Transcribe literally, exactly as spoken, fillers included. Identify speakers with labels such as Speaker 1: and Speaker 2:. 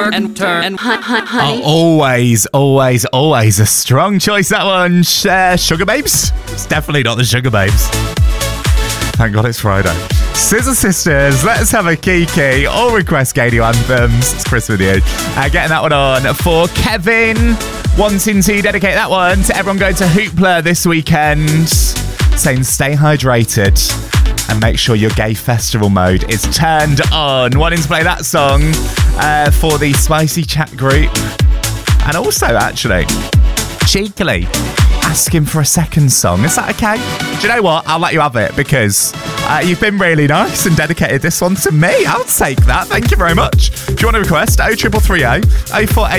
Speaker 1: turn and turn and hun- hun- honey.
Speaker 2: Oh, always, always, always a strong choice, that one. Uh, Sugar Babes? It's definitely not the Sugar Babes. Thank God it's Friday. Scissor Sisters, Let's Have a Kiki. All request radio anthems. It's Chris with you. Uh, getting that one on for Kevin. Wanting to dedicate that one to everyone going to Hoopla this weekend. Saying stay hydrated and make sure your gay festival mode is turned on. Wanting to play that song uh, for the Spicy Chat group. And also, actually, cheekily asking for a second song. Is that okay? Do you know what? I'll let you have it because uh, you've been really nice and dedicated this one to me. I'll take that. Thank you very much. If you want to request, oh triple three oh, oh four eight